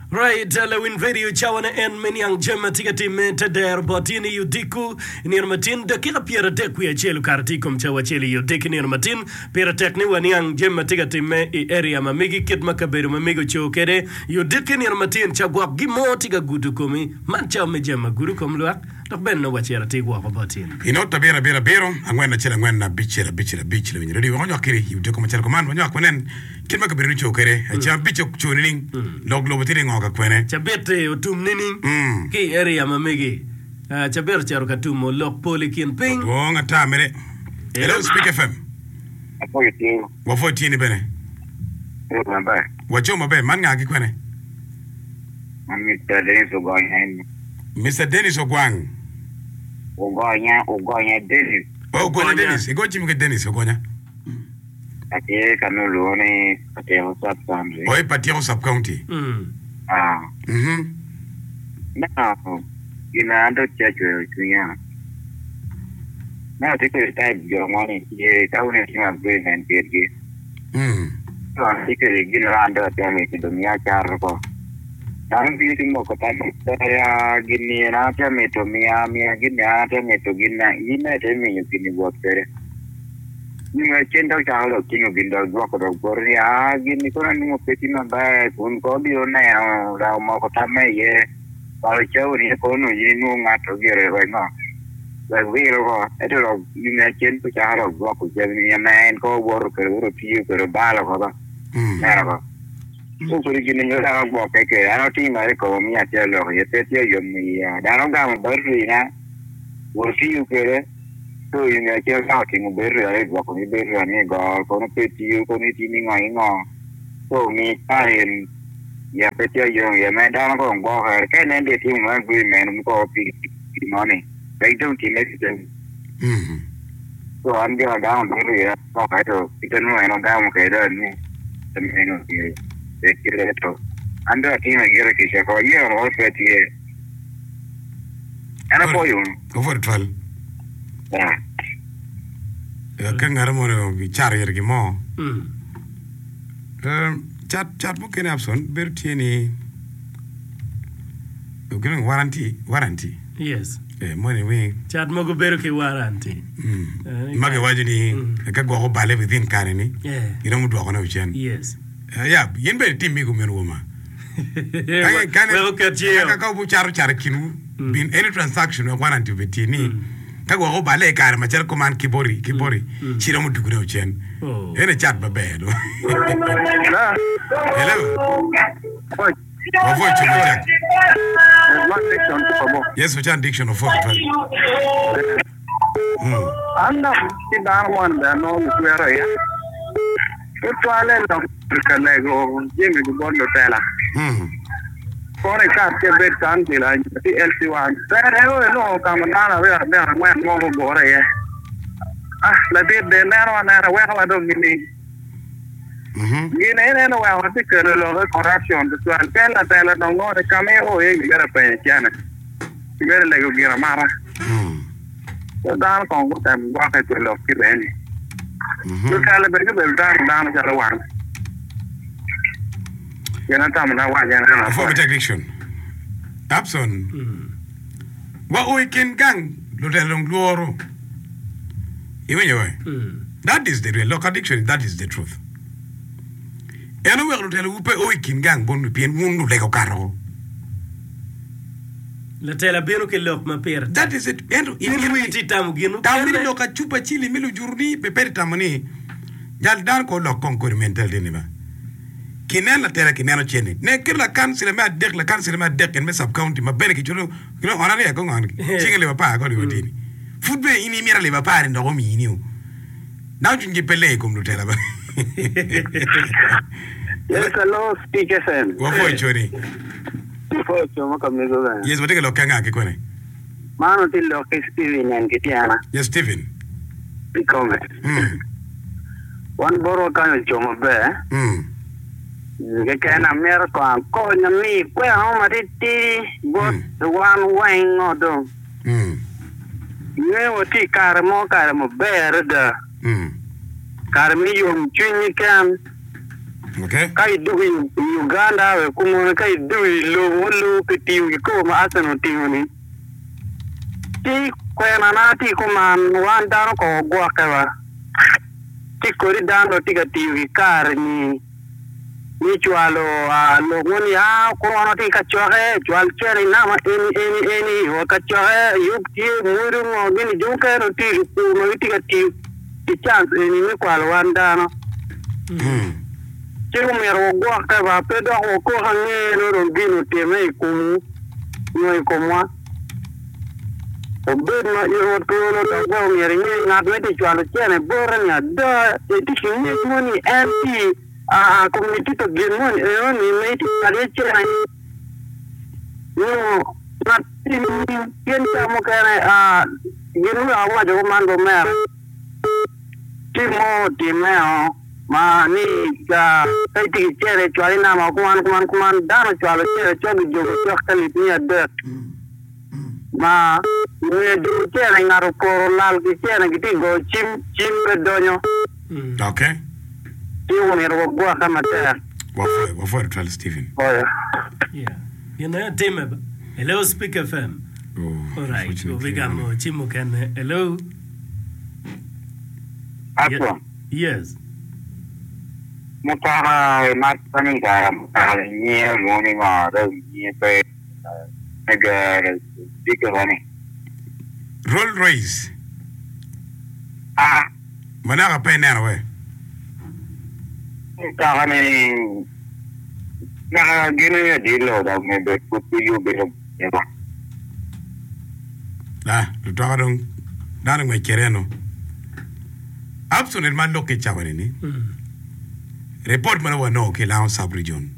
Right, Lewin video chawana en menyang jema tigati meta der botini yudiku nirmatin dakika piera tek ya chelu kartikum chawa cheli yudik nirmatin piera tek ni wanyang jema tigati me I area mamigi kit makaberu mamigo chokere yudik nirmatin chagwa gimo tiga gudu komi mancha me jema gudu komluak tok ben no wachera tigwa botin inota bera bero angwena chela ngwena bichela winyi ready wanyo kiri yudik machela command wanyo kwenen kit makaberu chokere cha bicho chuning log lobotini ngoka kwene chabete utum nini ki area mamigi chaber charo katumo lok polikin ping wonga tamere hello speak fm wa 14 bene wachoma be man ngaki kwene Mr. Dennis Ogwang Ogonya Dennis Dennis ego chimike Dennis Ogonya ati kanulu ni Patio sub county oi Patio sub county na ina ando chacho kunya na tiko type jomoni ye kaune sima agreement pergi so tiko gina ando tame kidomia charko dan biting mo kota ya gini na tame to mia gini tame to gina ina tame gini buat pere ni chendo chalo kingo gindo dwako do goria gini kona ni peti na ba kun ko bi ona ya ra mo kota me ye Palo chau ni kono yinu ngato gere no la vero ko etero ina chen ko charo go ko jeni ya man ko wor ko ro piu ko bala ko ba na ba so ko gini ngara go ke ano ti ma ko mi a chelo ye te ti yo mi ya da no ga mo berri na wor piu ke so ina che ga ti mo berri ale go ko ni berri ni go ko no pe ti ko ni ti ni ngai no so mi ta en ya petio yo ya me da ko ngo ha ke ne de ti mo agreement mo pi money they don't make it so I'm going down here ko ka to ito no eno down ke da ni tameno ki de kire to ando ti na gira ke se ko ye no se ti ana po yo over 12 ya kan ngaramo no char yer ki mo chat mo kene abson bertieni ogren warranty yes money we chat mo go beru ke warranty mage wajini ka go bale within kareni ina mu do ko na uchen yes ya yen be timmi go men woma ka bu char kinu bin any transaction warranty betini ka go bale kar ma cher ko man kibori chira mu dugure uchen ene chat ba bedo hello Avoid your jack. Yes, which addiction of 40. I'm not down one that no where I am. It's all a go Jimmy the Bondo Tella. For a cat, get bed until I see LC1. That no come down where there went more gore. Let it the narrow and where I don't need. Gina no wa tikelo lo corruption to tell don't go come you gotta pay chana you gotta let go gira mara so dan ko tam wa ka to lo ki ben you kala be be dan jara wan yana tam na wa yana for protection Abson what we can gang lo de long loro even you that is the real addiction that is the truth. Eno we lo tele upe o ikin gang bon pien mundu le ko karo la tela beno ke lok ma per that is it eno in we ti tam ginu tam lo ka chupa chili milu jurni pe per tamani jal dar ko lo concormental de neba kinen la tela kinen chene ne kir la kan sile ma dek en me sub county ma bene ki chulo kilo onare ko ngan chingele pa ko di dini futbe ini mira le pa ndo ko mi ni o na jungi pele ko lo tela ba Yes, hello, Speak FM. What for Johnny? For Choma Kamizo. Yes, what take a look at Kikone? Mano till look Steven and Kitiana. Yes, Stephen. Become one borough kind of Choma Bear. The can America and calling me, where home at it, but the one wine or do. You know, take Caramo Bear, the Carmium Chunican. Okay. Kai du Uganda we kuma kai du lo peti ko ma asano tingoni. Ti ko na ti kuma wan dano ko gwa kawa. Ti ko ri dano ti ga ti kar ni chwalo lo ngoni ko na ti ka chore chwal chere na ma eni o ka chore yuk ti muru mo gini junka ro ti ko no ti ga ti chance ni ko wan dano. Tiru mero gwa ka ba pedo ko hange no bino teme ikumu no ikomwa obed na iro to no da gwa meri ni na meti chwalo chene bora nya da etiki ni moni MP community to genmon ni meti pare chene no na tienta mo kana genu awa jo mando mer timo ma ni ga kai ti chere chwali na ma kuman dano chwalo chere chogi jogo chokali ni ade ma ni du chere ngaro poro lal ki chere giti go chim pedonyo Okay. ti woni ro gwa kama te Wa for tell Stephen. oya You know, Tim, hello, Speak FM. All right, we got more. Chimo can hello. Apo Yes. mutara matani ga ni moni ma ro ni pe ga dikawani Roll Royce. ah Mana ka pe na we. ta ne na gine di lo da me be ku yu be ya ba Lu to ka dong na me kereno. Absolument man lo ke chawani ni. Report mana wa no ke laon sub region.